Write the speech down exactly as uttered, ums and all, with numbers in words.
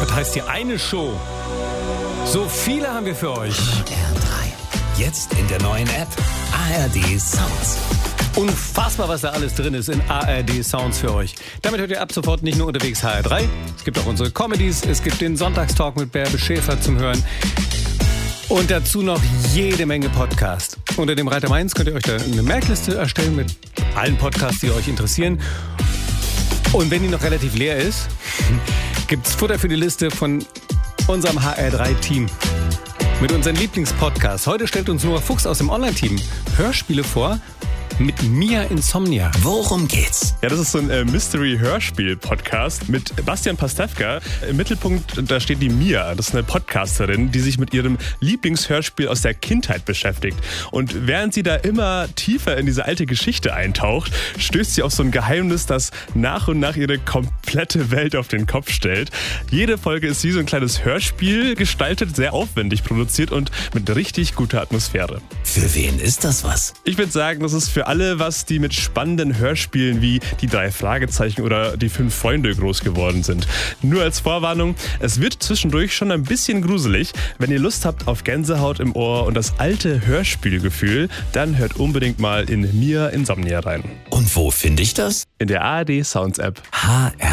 Das heißt hier eine Show. So viele haben wir für euch. H R drei. Jetzt in der neuen App A R D Sounds. Unfassbar, was da alles drin ist in A R D Sounds für euch. Damit hört ihr ab sofort nicht nur unterwegs H R drei. Es gibt auch unsere Comedies. Es gibt den Sonntagstalk mit Bärbe Schäfer zum Hören. Und dazu noch jede Menge Podcasts. Unter dem Reiter Mainz könnt ihr euch da eine Merkliste erstellen mit allen Podcasts, die euch interessieren. Und wenn die noch relativ leer ist, gibt's Futter für die Liste von unserem H R drei Team. Mit unseren Lieblingspodcasts. Heute stellt uns Noah Fuchs aus dem Online-Team Hörspiele vor mit Mia Insomnia. Worum geht's? Ja, das ist so ein äh, Mystery-Hörspiel-Podcast mit Bastian Pastewka. Im Mittelpunkt, da steht die Mia. Das ist eine Podcasterin, die sich mit ihrem Lieblingshörspiel aus der Kindheit beschäftigt. Und während sie da immer tiefer in diese alte Geschichte eintaucht, stößt sie auf so ein Geheimnis, das nach und nach ihre komplette Welt auf den Kopf stellt. Jede Folge ist wie so ein kleines Hörspiel gestaltet, sehr aufwendig produziert und mit richtig guter Atmosphäre. Für wen ist das was? Ich würde sagen, das ist für alle was, die mit spannenden Hörspielen wie die drei Fragezeichen oder die fünf Freunde groß geworden sind. Nur als Vorwarnung, es wird zwischendurch schon ein bisschen gruselig. Wenn ihr Lust habt auf Gänsehaut im Ohr und das alte Hörspielgefühl, dann hört unbedingt mal in Mia Insomnia rein. Und wo finde ich das? In der A R D Sounds App. H R